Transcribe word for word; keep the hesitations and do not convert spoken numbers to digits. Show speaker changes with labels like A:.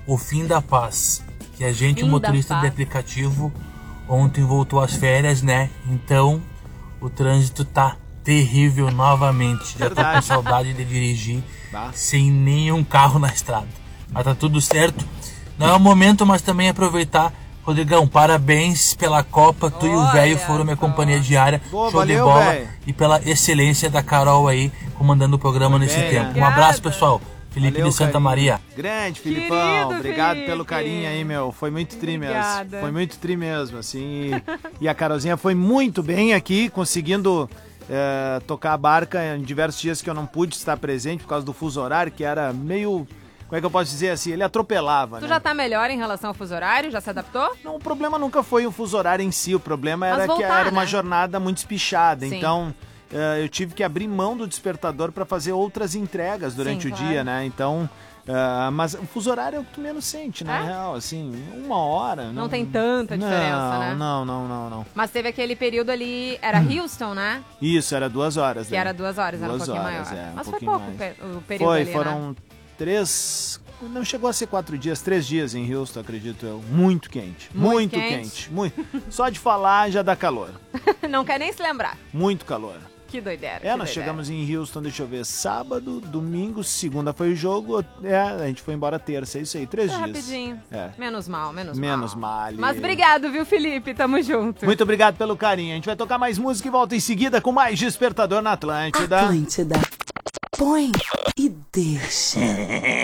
A: o fim da paz. Que a gente,
B: Fim
A: motorista
B: da
A: de
B: paz.
A: aplicativo, ontem voltou às férias, né? Então, o trânsito tá terrível novamente. Já tô com
C: Verdade.
A: saudade de dirigir
C: Bah.
A: sem nenhum carro na estrada. Mas tá tudo certo. Não é o momento, mas também aproveitar. Rodrigão, parabéns pela Copa. Tu e o
B: Olha
A: velho foram minha
B: só.
A: companhia diária.
C: Boa,
A: Show de
C: valeu,
A: bola.
C: véio.
A: E pela excelência da Carol aí, comandando o programa nesse
C: bem,
A: tempo.
C: né?
A: Um abraço,
B: Obrigada.
A: pessoal. Felipe
C: Valeu,
A: de Santa
C: carinho.
A: Maria.
C: Grande, Filipão.
B: Querido
C: Obrigado
B: Felipe.
C: pelo carinho aí, meu. Foi muito tri mesmo.
B: Obrigada.
C: Foi muito tri mesmo, assim. E, e a Carolzinha foi muito bem aqui, conseguindo eh, tocar a barca em diversos dias que eu não pude estar presente por causa do fuso horário, que era meio... Como é que eu posso dizer assim? Ele atropelava,
B: Tu
C: né?
B: já tá melhor em relação ao fuso horário? Já se adaptou?
C: Não, o problema nunca foi o fuso horário em si, o problema
B: Mas
C: era
B: voltar,
C: que era uma
B: né?
C: jornada muito espichada,
B: Sim.
C: então eh, eu tive que abrir mão do despertador para fazer outras entregas durante
B: Sim,
C: o
B: claro.
C: dia, né? Então, eh, mas o fuso horário é o que tu menos sente, na
B: É?
C: real, assim, uma hora.
B: Não tem tanta diferença,
C: não,
B: né?
C: Não, não, não, não.
B: Mas teve aquele período ali, era Houston, né?
C: Isso, era duas horas.
B: Que
C: né?
B: era duas horas, era um
C: Duas
B: pouquinho
C: horas,
B: maior.
C: é, um
B: Mas foi
C: pouquinho
B: pouco
C: mais.
B: pe- o período
C: Foi,
B: ali, né?
C: foram três... Não chegou a ser quatro dias, três dias em Houston, acredito eu. Muito quente.
B: Muito
C: Muito,
B: quente.
C: quente. Muito. Só de falar já dá calor.
B: Não quer nem se lembrar.
C: Muito calor.
B: Que doideira.
C: É,
B: que
C: nós
B: doideira.
C: chegamos em Houston, deixa eu ver, sábado, domingo, segunda foi o jogo, é, a gente foi embora terça, é isso aí, três
B: Foi
C: dias.
B: rapidinho.
C: É.
B: Menos mal, menos,
C: Menos
B: mal.
C: mal.
B: Mas obrigado, viu, Felipe? Tamo junto.
C: Muito obrigado pelo carinho. A gente vai tocar mais música e volta em seguida com mais Despertador na Atlântida.
D: Atlântida. Põe e deixa.